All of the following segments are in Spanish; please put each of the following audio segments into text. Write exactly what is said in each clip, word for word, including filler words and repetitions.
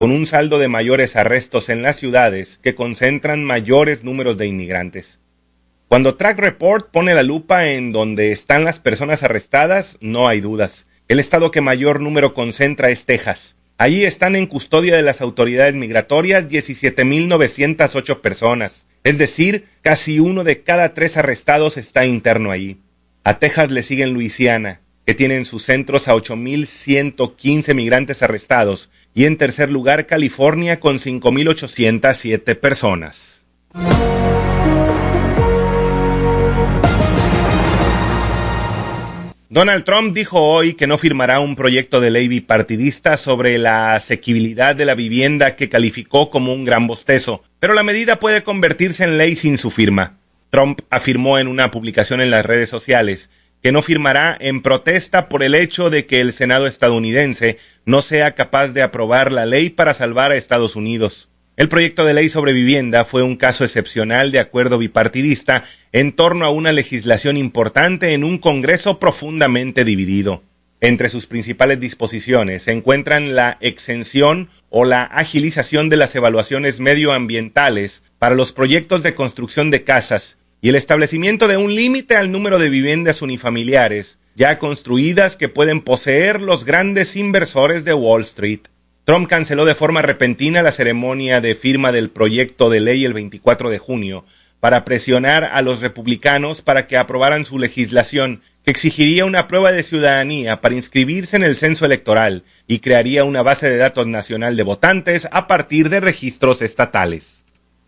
con un saldo de mayores arrestos en las ciudades que concentran mayores números de inmigrantes. Cuando Track Report pone la lupa en donde están las personas arrestadas, no hay dudas. El estado que mayor número concentra es Texas. Allí están en custodia de las autoridades migratorias diecisiete mil novecientas ocho personas. Es decir, casi uno de cada tres arrestados está interno allí. A Texas le siguen Luisiana, que tiene en sus centros a ocho mil ciento quince migrantes arrestados, y en tercer lugar California con cinco mil ochocientas siete personas. Donald Trump dijo hoy que no firmará un proyecto de ley bipartidista sobre la asequibilidad de la vivienda que calificó como un gran bostezo, pero la medida puede convertirse en ley sin su firma. Trump afirmó en una publicación en las redes sociales que no firmará en protesta por el hecho de que el Senado estadounidense no sea capaz de aprobar la ley para salvar a Estados Unidos. El proyecto de ley sobre vivienda fue un caso excepcional de acuerdo bipartidista en torno a una legislación importante en un Congreso profundamente dividido. Entre sus principales disposiciones se encuentran la exención o la agilización de las evaluaciones medioambientales para los proyectos de construcción de casas y el establecimiento de un límite al número de viviendas unifamiliares ya construidas que pueden poseer los grandes inversores de Wall Street. Trump canceló de forma repentina la ceremonia de firma del proyecto de ley el veinticuatro de junio para presionar a los republicanos para que aprobaran su legislación que exigiría una prueba de ciudadanía para inscribirse en el censo electoral y crearía una base de datos nacional de votantes a partir de registros estatales.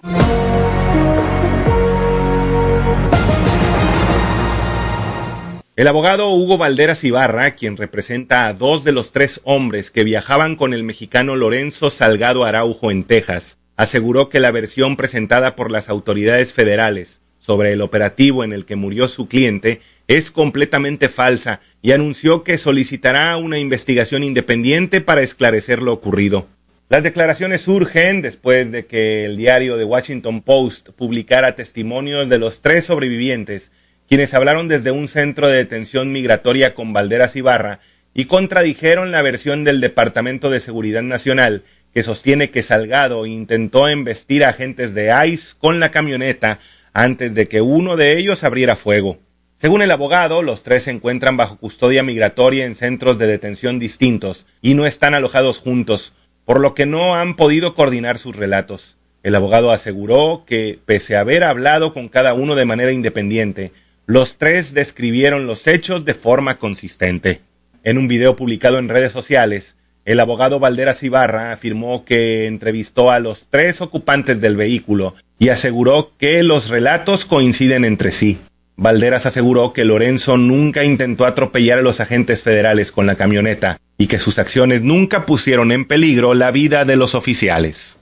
El abogado Hugo Valderas Ibarra, quien representa a dos de los tres hombres que viajaban con el mexicano Lorenzo Salgado Araujo en Texas, aseguró que la versión presentada por las autoridades federales sobre el operativo en el que murió su cliente es completamente falsa y anunció que solicitará una investigación independiente para esclarecer lo ocurrido. Las declaraciones surgen después de que el diario The Washington Post publicara testimonios de los tres sobrevivientes, quienes hablaron desde un centro de detención migratoria con Valderas Ibarra y contradijeron la versión del Departamento de Seguridad Nacional, que sostiene que Salgado intentó embestir a agentes de ICE con la camioneta antes de que uno de ellos abriera fuego. Según el abogado, los tres se encuentran bajo custodia migratoria en centros de detención distintos y no están alojados juntos, por lo que no han podido coordinar sus relatos. El abogado aseguró que, pese a haber hablado con cada uno de manera independiente, los tres describieron los hechos de forma consistente. En un video publicado en redes sociales, el abogado Valderas Ibarra afirmó que entrevistó a los tres ocupantes del vehículo y aseguró que los relatos coinciden entre sí. Valderas aseguró que Lorenzo nunca intentó atropellar a los agentes federales con la camioneta y que sus acciones nunca pusieron en peligro la vida de los oficiales.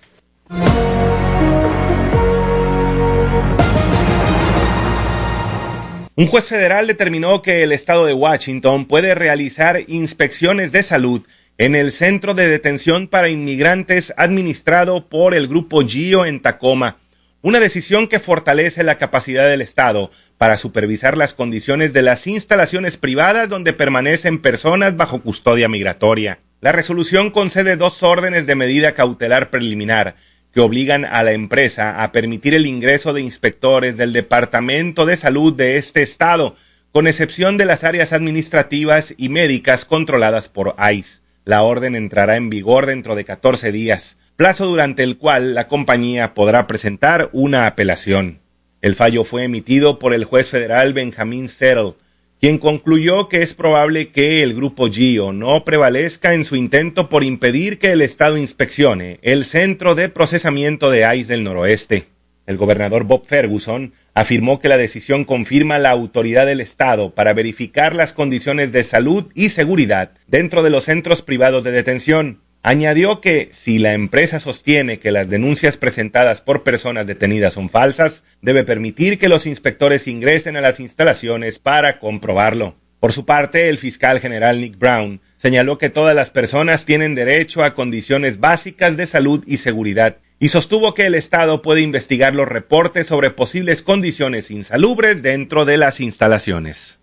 Un juez federal determinó que el estado de Washington puede realizar inspecciones de salud en el centro de detención para inmigrantes administrado por el Grupo Gio en Tacoma, una decisión que fortalece la capacidad del estado para supervisar las condiciones de las instalaciones privadas donde permanecen personas bajo custodia migratoria. La resolución concede dos órdenes de medida cautelar preliminar que obligan a la empresa a permitir el ingreso de inspectores del Departamento de Salud de este estado, con excepción de las áreas administrativas y médicas controladas por ICE. La orden entrará en vigor dentro de catorce días, plazo durante el cual la compañía podrá presentar una apelación. El fallo fue emitido por el juez federal Benjamin Settle, quien concluyó que es probable que el Grupo Gio no prevalezca en su intento por impedir que el Estado inspeccione el Centro de Procesamiento de ICE del Noroeste. El gobernador Bob Ferguson afirmó que la decisión confirma la autoridad del Estado para verificar las condiciones de salud y seguridad dentro de los centros privados de detención. Añadió que, si la empresa sostiene que las denuncias presentadas por personas detenidas son falsas, debe permitir que los inspectores ingresen a las instalaciones para comprobarlo. Por su parte, el fiscal general Nick Brown señaló que todas las personas tienen derecho a condiciones básicas de salud y seguridad, y sostuvo que el Estado puede investigar los reportes sobre posibles condiciones insalubres dentro de las instalaciones.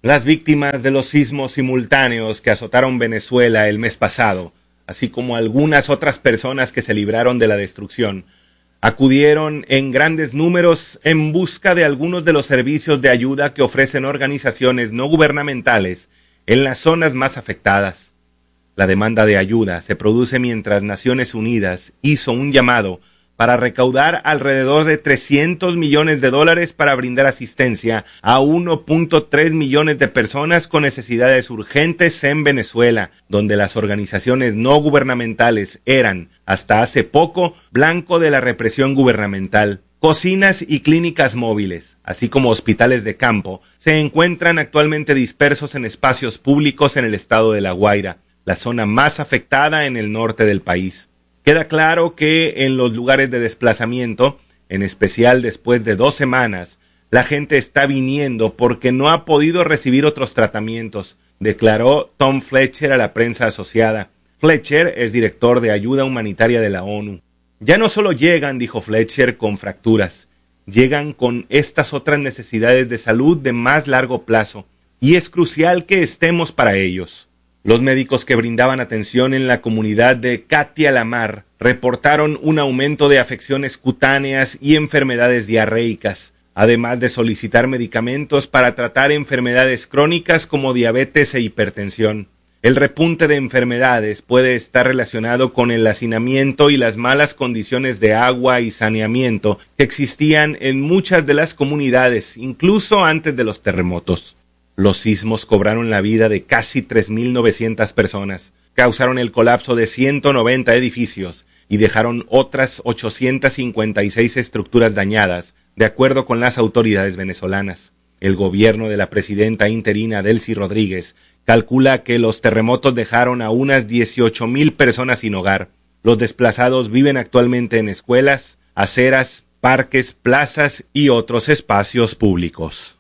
Las víctimas de los sismos simultáneos que azotaron Venezuela el mes pasado, así como algunas otras personas que se libraron de la destrucción, acudieron en grandes números en busca de algunos de los servicios de ayuda que ofrecen organizaciones no gubernamentales en las zonas más afectadas. La demanda de ayuda se produce mientras Naciones Unidas hizo un llamado para recaudar alrededor de trescientos millones de dólares para brindar asistencia a uno punto tres millones de personas con necesidades urgentes en Venezuela, donde las organizaciones no gubernamentales eran, hasta hace poco, blanco de la represión gubernamental. Cocinas y clínicas móviles, así como hospitales de campo, se encuentran actualmente dispersos en espacios públicos en el estado de La Guaira, la zona más afectada en el norte del país. Queda claro que en los lugares de desplazamiento, en especial después de dos semanas, la gente está viniendo porque no ha podido recibir otros tratamientos, declaró Tom Fletcher a la prensa asociada. Fletcher es director de ayuda humanitaria de la ONU. Ya no solo llegan, dijo Fletcher, con fracturas, llegan con estas otras necesidades de salud de más largo plazo, y es crucial que estemos para ellos. Los médicos que brindaban atención en la comunidad de Katia Lamar reportaron un aumento de afecciones cutáneas y enfermedades diarreicas, además de solicitar medicamentos para tratar enfermedades crónicas como diabetes e hipertensión. El repunte de enfermedades puede estar relacionado con el hacinamiento y las malas condiciones de agua y saneamiento que existían en muchas de las comunidades, incluso antes de los terremotos. Los sismos cobraron la vida de casi tres mil novecientas personas, causaron el colapso de ciento noventa edificios y dejaron otras ochocientas cincuenta y seis estructuras dañadas, de acuerdo con las autoridades venezolanas. El gobierno de la presidenta interina Delcy Rodríguez calcula que los terremotos dejaron a unas dieciocho mil personas sin hogar. Los desplazados viven actualmente en escuelas, aceras, parques, plazas y otros espacios públicos.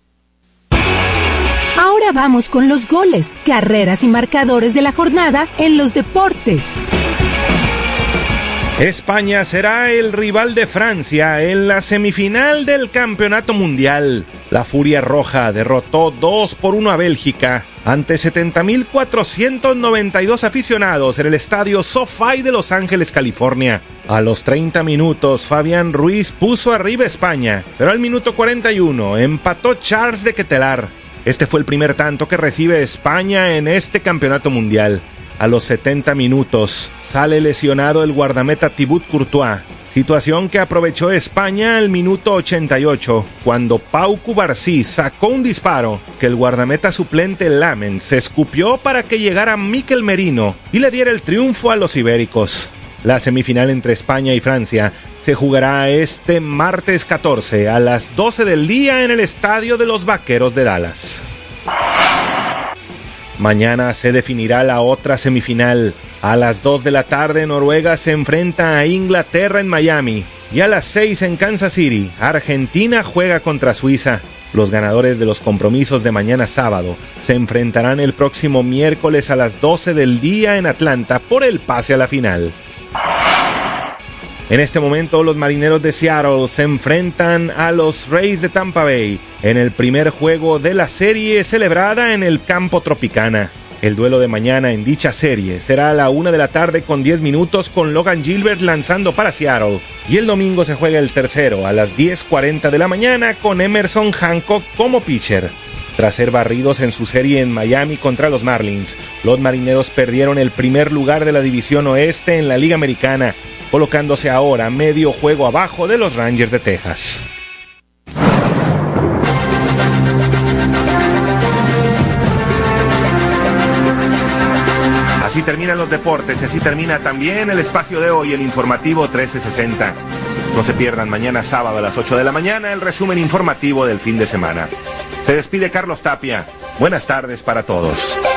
Ahora vamos con los goles, carreras y marcadores de la jornada en los deportes. España será el rival de Francia en la semifinal del Campeonato Mundial. La Furia Roja derrotó dos por uno a Bélgica ante setenta mil cuatrocientos noventa y dos aficionados en el estadio SoFi de Los Ángeles, California. A los treinta minutos, Fabián Ruiz puso arriba a España, pero al minuto cuarenta y uno empató Charles de Ketelaar. Este fue el primer tanto que recibe España en este campeonato mundial. A los setenta minutos sale lesionado el guardameta Thibaut Courtois, situación que aprovechó España al minuto ochenta y ocho, cuando Pau Cubarsí sacó un disparo que el guardameta suplente Lamen se escupió para que llegara Mikel Merino y le diera el triunfo a los ibéricos. La semifinal entre España y Francia se jugará este martes catorce a las doce del día en el estadio de los Vaqueros de Dallas. Mañana se definirá la otra semifinal. A las dos de la tarde Noruega se enfrenta a Inglaterra en Miami y a las seis en Kansas City Argentina juega contra Suiza. Los ganadores de los compromisos de mañana sábado se enfrentarán el próximo miércoles a las doce del día en Atlanta por el pase a la final. En este momento los Marineros de Seattle se enfrentan a los Rays de Tampa Bay en el primer juego de la serie celebrada en el campo Tropicana. El duelo de mañana en dicha serie será a la una de la tarde con diez minutos con Logan Gilbert lanzando para Seattle. Y el domingo se juega el tercero a las diez cuarenta de la mañana con Emerson Hancock como pitcher. Tras ser barridos en su serie en Miami contra los Marlins, los Marineros perdieron el primer lugar de la División Oeste en la Liga Americana, colocándose ahora medio juego abajo de los Rangers de Texas. Así terminan los deportes, así termina también el espacio de hoy, el informativo trece sesenta. No se pierdan mañana sábado a las ocho de la mañana el resumen informativo del fin de semana. Se despide Carlos Tapia. Buenas tardes para todos.